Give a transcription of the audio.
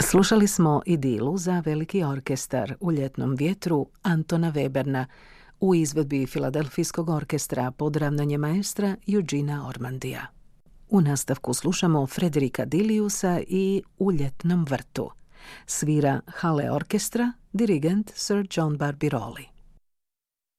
Slušali smo Idilu za veliki orkestar u ljetnom vjetru Antona Weberna u izvedbi Filadelfijskog orkestra pod ravnanjem maestra Eugena Ormandija. U nastavku slušamo Frederika Diliusa i U ljetnom vrtu. Svira Hale orkestra, dirigent Sir John Barbirolli.